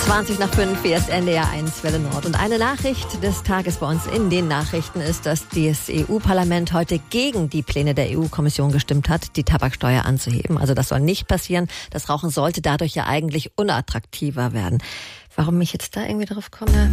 20:05, hier ist NDR 1 Welle Nord. Und eine Nachricht des Tages bei uns in den Nachrichten ist, dass das EU-Parlament heute gegen die Pläne der EU-Kommission gestimmt hat, die Tabaksteuer anzuheben. Also das soll nicht passieren. Das Rauchen sollte dadurch ja eigentlich unattraktiver werden. Warum ich jetzt da irgendwie drauf komme?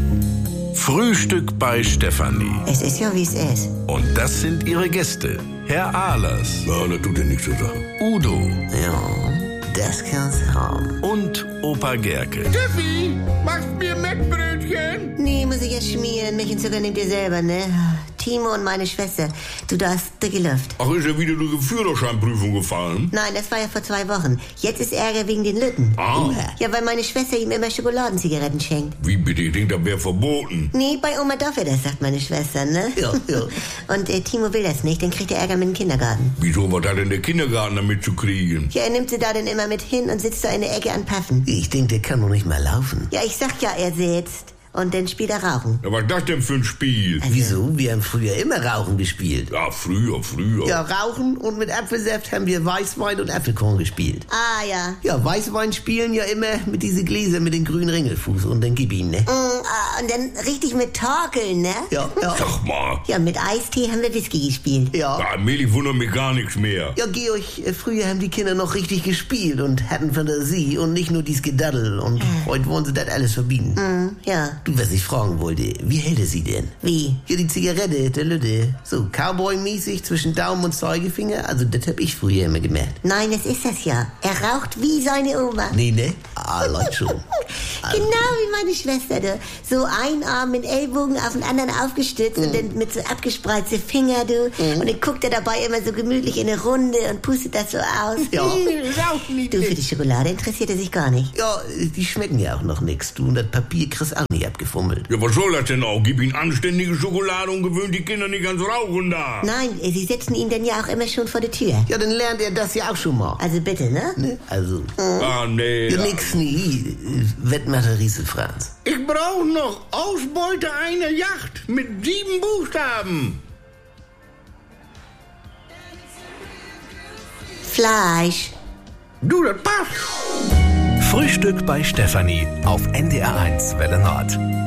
Frühstück bei Stefanie. Es ist ja, wie es ist. Und das sind ihre Gäste. Herr Ahlers. Ja, das tut ja nichts zur Sache. Udo. Ja, das kann's haben. Und Opa Gerke. Steffi, machst mir Mettbrötchen? Nee, muss ich jetzt schmieren. Milch und Zucker nehmt ihr selber, ne? Timo und meine Schwester. Du, da ist dicke Luft. Ach, ist ja wieder die Führerscheinprüfung gefallen? Nein, das war ja vor 2 Wochen. Jetzt ist Ärger wegen den Lütten. Ah. Ja, weil meine Schwester ihm immer Schokoladenzigaretten schenkt. Wie bitte? Ich denke, das wäre verboten. Nee, bei Oma darf er das, sagt meine Schwester, ne? Ja. Und Timo will das nicht, dann kriegt er Ärger mit dem Kindergarten. Wieso, was hat denn der Kindergarten damit zu kriegen? Ja, er nimmt sie da dann immer mit hin und sitzt da in der Ecke an Paffen. Ich denke, der kann noch nicht mal laufen. Ja, ich sag ja, er sitzt. Und dann spielt er Rauchen. Ja, was ist das denn für ein Spiel? Wieso? Wir haben früher immer Rauchen gespielt. Ja, früher. Ja, Rauchen und mit Apfelsaft haben wir Weißwein und Apfelkorn gespielt. Ah, ja. Ja, Weißwein spielen ja immer mit diese Gläser mit den grünen Ringelfuß und dann gib ihn, ne? Und dann richtig mit Torkeln, ne? Ja. Sag mal. Ja, mit Eistee haben wir Whisky gespielt. Ja. Ja, allmählich wundert mich gar nichts mehr. Ja, Georg, früher haben die Kinder noch richtig gespielt und hatten Fantasie und nicht nur dies Gedaddel. Und heute wollen sie das alles verbieten. Ja. Du, was ich fragen wollte, wie hält er sie denn? Wie? Ja, die Zigarette, der Lütte. So, Cowboy-mäßig zwischen Daumen und Zeigefinger. Also, das hab ich früher immer gemerkt. Nein, das ist das ja. Er raucht wie seine Oma. Nee, ne? Ah, Leute schon. Genau wie meine Schwester, du. So ein Arm mit Ellbogen auf den anderen aufgestützt und dann mit so abgespreizte Finger, du. Und dann guckt er dabei immer so gemütlich in eine Runde und pustet das so aus. Ja. Du, für die Schokolade interessiert er sich gar nicht. Ja, die schmecken ja auch noch nix. Du, und das Papier kriegst auch nicht abgefummelt. Ja, was soll das denn auch? Gib ihnen anständige Schokolade und gewöhnt die Kinder nicht ans Rauchen da. Nein, sie setzen ihn dann ja auch immer schon vor der Tür. Ja, dann lernt er das ja auch schon mal. Also bitte, ne? Ne? Also, Ah, nee. ja, nix nie. Wettmacher Riese Franz. Ich brauche noch Ausbeute einer Yacht mit 7 Buchstaben. Fleisch. Du, das passt. Frühstück bei Stefanie auf NDR 1 Welle Nord.